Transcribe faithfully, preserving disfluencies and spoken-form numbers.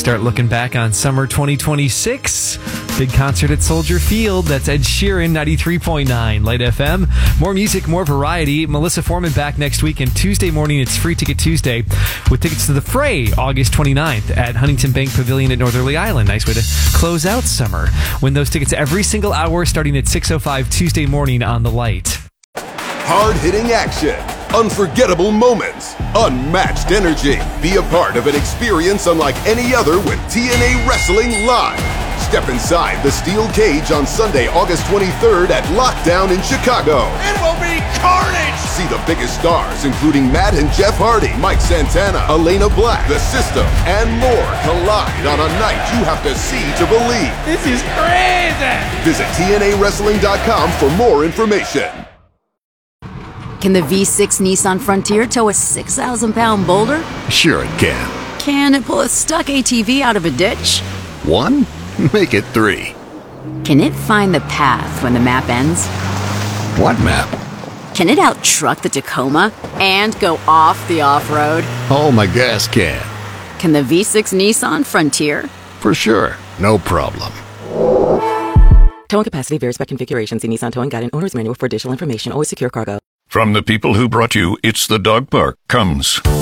start looking back on summer twenty twenty-six. Big concert at Soldier Field. That's Ed Sheeran, ninety-three point nine Light F M. More music, more variety. Melissa Foreman back next week, and Tuesday morning it's Free Ticket Tuesday with tickets to The Fray August twenty-ninth at Huntington Bank Pavilion at Northerly Island. Nice way to close out summer. Win those tickets every single hour starting at six oh five Tuesday morning on The Light. Hard-hitting action, unforgettable moments, unmatched energy. Be a part of an experience unlike any other with T N A Wrestling Live. Step inside the steel cage on Sunday, August twenty-third at Lockdown in Chicago. It will be carnage! See the biggest stars, including Matt and Jeff Hardy, Mike Santana, Elena Black, The System, and more collide on a night you have to see to believe. This is crazy! Visit T N A wrestling dot com for more information. Can the V six Nissan Frontier tow a six thousand pound boulder? Sure it can. Can it pull a stuck A T V out of a ditch? One? Make it three. Can it find the path when the map ends? What map? Can it out-truck the Tacoma and go off the off-road? Oh, my gas can. Can the V six Nissan Frontier? For sure. No problem. Towing capacity varies by configuration. See Nissan Towing Guide and Owner's Manual for additional information. Always secure cargo. From the people who brought you It's the Dog Park comes